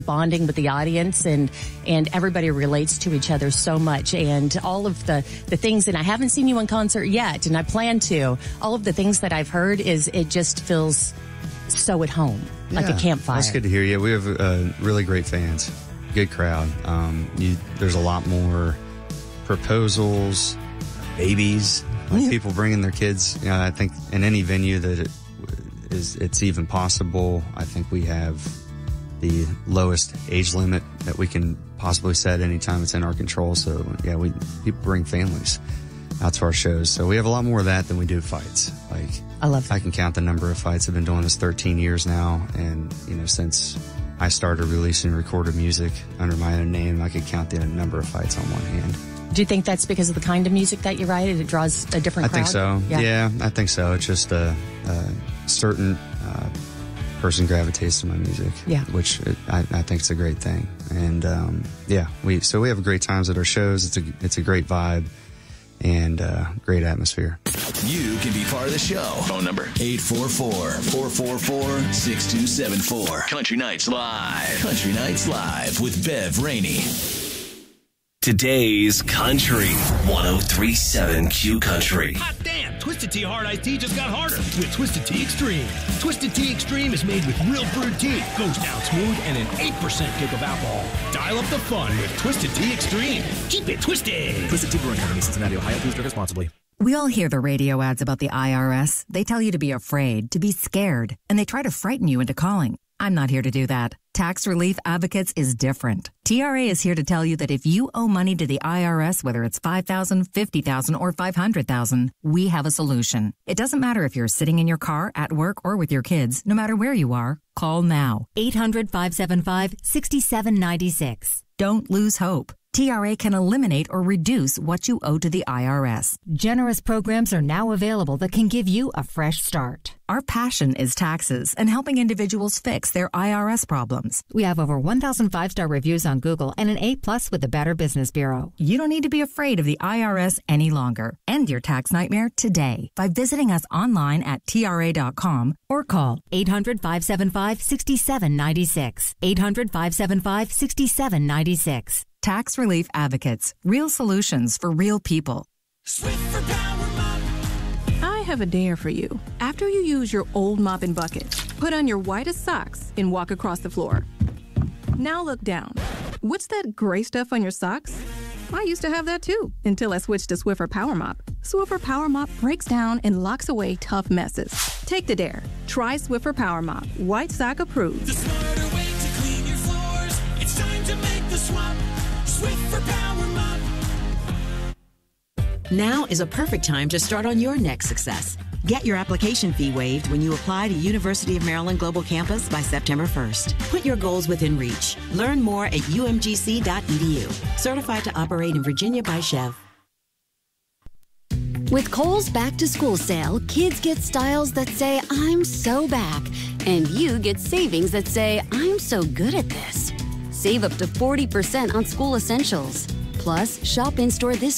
bonding with the audience, and everybody relates to each other so much. And all of the things, and I haven't seen you in concert yet, and I plan to, all of the things that I've heard it just feels so at home, like a campfire. That's good to hear. Yeah, we have really great fans, good crowd. There's a lot more proposals, babies, like people bringing their kids. I think in any venue that it's even possible, I think we have the lowest age limit that we can possibly set anytime it's in our control. So yeah, people bring families out to our shows. So we have a lot more of that than we do fights. Like, I love that. I can count the number of fights. I've been doing this 13 years now. And, since I started releasing recorded music under my own name, I could count the number of fights on one hand. Do you think that's because of the kind of music that you write? It draws a different crowd? I think so. Yeah, I think so. It's just a certain person gravitates to my music, which I think is a great thing. And we have a great times at our shows. It's a great vibe and great atmosphere. You can be part of the show. Phone number 844-444-6274. Country Nights Live. Country Nights Live with Bev Rainey. Today's Country 103.7 Q Country. Hot damn! Twisted Tea Hard Iced Tea just got harder with Twisted Tea Extreme. Twisted Tea Extreme is made with real brewed tea, goes down smooth, and an 8% kick of alcohol. Dial up the fun with Twisted Tea Extreme. Keep it twisted. Twisted Tea Brewing Company, Cincinnati, Ohio. Please drink responsibly. We all hear the radio ads about the IRS. They tell you to be afraid, to be scared, and they try to frighten you into calling. I'm not here to do that. Tax Relief Advocates is different. TRA is here to tell you that if you owe money to the IRS, whether it's $5,000, $50,000, or $500,000, we have a solution. It doesn't matter if you're sitting in your car, at work, or with your kids. No matter where you are, call now. 800-575-6796. Don't lose hope. TRA can eliminate or reduce what you owe to the IRS. Generous programs are now available that can give you a fresh start. Our passion is taxes and helping individuals fix their IRS problems. We have over 1,000 5-star reviews on Google and an A+ with the Better Business Bureau. You don't need to be afraid of the IRS any longer. End your tax nightmare today by visiting us online at TRA.com or call 800-575-6796. 800-575-6796. Tax Relief Advocates. Real solutions for real people. Swiffer Power Mop. I have a dare for you. After you use your old mop and bucket, put on your whitest socks and walk across the floor. Now look down. What's that gray stuff on your socks? I used to have that too, until I switched to Swiffer Power Mop. Swiffer Power Mop breaks down and locks away tough messes. Take the dare. Try Swiffer Power Mop. White sock approved. The smarter way to clean your floors. It's time to make the swap. Swiffer Power Mop. Now is a perfect time to start on your next success. Get your application fee waived when you apply to University of Maryland Global Campus by September 1st. Put your goals within reach. Learn more at umgc.edu. Certified to operate in Virginia by Chev. With Kohl's Back to School sale, kids get styles that say, I'm so back. And you get savings that say, I'm so good at this. Save up to 40% on school essentials. Plus, shop in-store this